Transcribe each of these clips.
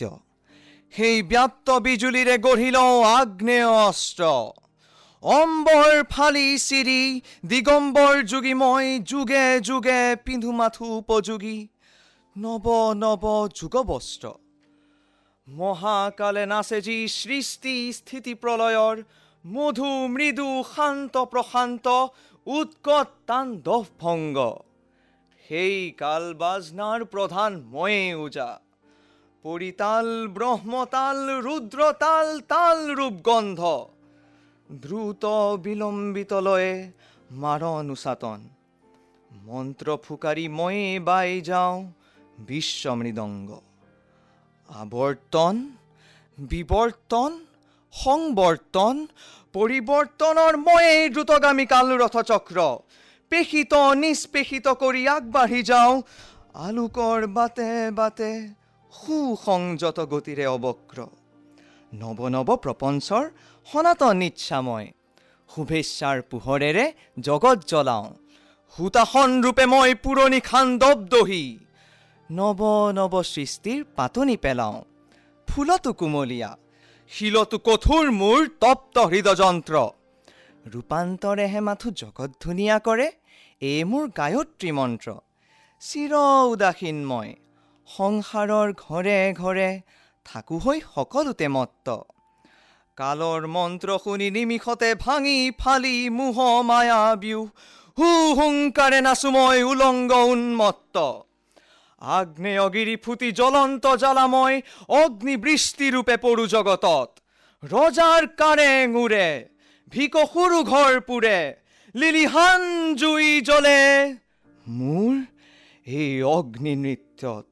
সেই ব্যাপ্ত বিজুলীৰে গঢ়ি লওঁ আগ্নেয় অস্ত্ৰ। অম্বৰ ফালি চিৰি দিগম্বৰ যোগী মই যুগে যুগে পিন্ধো মাথো উপযোগী নৱ নৱ যুগবস্ত্ৰ। মহাকালে নাচে যি সৃষ্টি স্থিতি প্ৰলয়ৰ মধু মৃদু শান্ত প্ৰশান্ত উৎকট তাণ্ডৱ ভংগ। সেই কাল বাজনাৰ প্ৰধান ময়ে ওজা। পৰিতাল ব্ৰহ্মতাল ৰুদ্ৰতাল তাল ৰূপ গন্ধ দ্ৰুত বিলম্বিত লয়ে মাৰণ উচাতন। মন্ত্ৰ ফুকাৰি ময়ে বাই যাওঁ বিশ্ব মৃদংগ। আৱৰ্তন বিৱৰ্তন সংবৰ্তন পৰিৱৰ্তনৰ ময়ে দ্ৰুতগামী কালৰথ চক্ৰ। পেশিত নিষ্পেষিত কৰি আগবাঢ়ি যাওঁ আলোকৰ বাটে বাটে সুসংযত গতিৰে অবক্ৰ। নৱ নৱ প্ৰপঞ্চৰ সনাতন ইচ্ছাময় শুভেচ্ছাৰ পোহৰেৰে জগত জ্বলাওঁ। হুতাসন ৰূপে মই পুৰণি খাণ্ডৱ দহি নৱ নৱ সৃষ্টিৰ পাতনি পেলাওঁ। ফুলতো কুমলীয়া শিলতো কঠোৰ মোৰ তপ্ত হৃদযন্ত্ৰ। ৰূপান্তৰেহে মাথো জগত ধুনীয়া কৰে এই মোৰ গায়ত্ৰী মন্ত্ৰ। চিৰ উদাসীন মই সংসাৰৰ ঘৰে ঘৰে থাকো হৈ সকলোতে মত্ত। কালৰ মন্ত্ৰ শুনি নিমিষতে ভাঙি ফালি মোহ মায়া বিউ হুংকাৰে নাচো মই উলংগ উন্মত্ত। আগ্নেয়গিৰি ফুটি জ্বলন্ত জ্বালাময় অগ্নিবৃষ্টি ৰূপে পৰো জগতত। ৰজাৰ কাৰেং উৰে ভিক সৰু ঘৰ পুৰে লিলিহান জুই জ্বলে মোৰ এই অগ্নি নৃত্যত।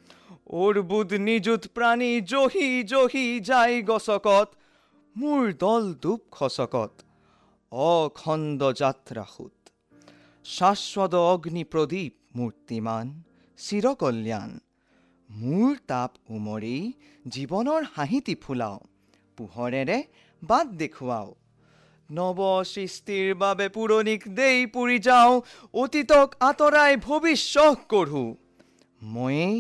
অৰ্বুদ নিযুত প্ৰাণী জহি জহি যায় গছকত মোৰ দল ডুব খচকত অখণ্ড যাত্ৰাসুত। শাশ্বত অগ্নি প্ৰদীপ মূৰ্তিমান চিৰকল্যাণ মোৰ তাপ উমৰি জীৱনৰ হাঁহিটি ফুলাও। পোহৰেৰে বাট দেখুৱাও নৱ সৃষ্টিৰ বাবে পুৰণিক দেই পুৰি যাওঁ। অতীতক আঁতৰাই ভৱিষ্যত গঢ়ো ময়েই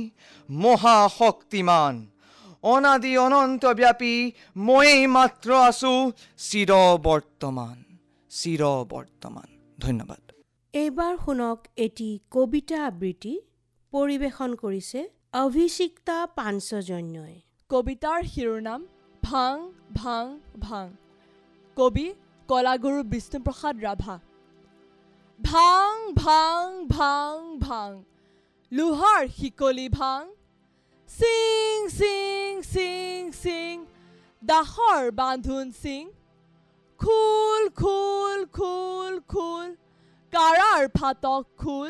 মহাশক্তিমান অনাদি অনন্ত ব্যাপী ময়েই মাত্ৰ আছো চিৰ বৰ্তমান চিৰ বৰ্তমান। ধন্যবাদ। এইবাৰ শুনক এটি কবিতা আবৃত্তি পৰিৱেশন কৰিছে অভিষিক্তা পাঞ্চজন্যই। কবিতাৰ শিৰোনাম ভাং ভাং ভাং। কবি কলাগুৰু বিষ্ণুপ্ৰসাদ ৰাভা। ভাং ভাং ভাং ভাং লোহাৰ শিকলি ভাং চিং চিং চিং চিং দাহৰ বান্ধোন চিং খুল খুল খুল খুল কাৰাৰ ফাটক খুল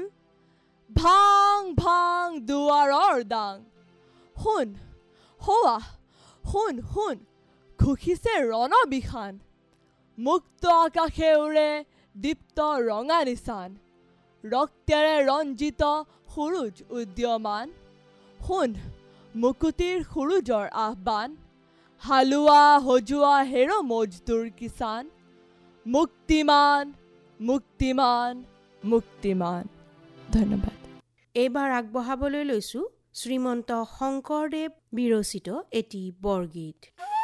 ভাং ভাং দুৱাৰৰ দাং। শুন হোৱা শুন শুন ঘুষিছে ৰণবিষাণ মুক্ত আকাশে উৰে দীপ্ত ৰঙা নিচান ৰক্তেৰে ৰঞ্জিত সুৰুজ উদীয়মান। শুন মুকুতিৰ সুৰুজৰ আহ্বান হালোৱা সজোৱা হেৰ' মজদুৰ কিষাণ মুক্তিমান মুক্তিমান মুক্তিমান। ধন্যবাদ। এইবাৰ আগবঢ়াবলৈ লৈছো শ্ৰীমন্ত শংকৰদেৱ বিৰচিত এটি বৰগীত।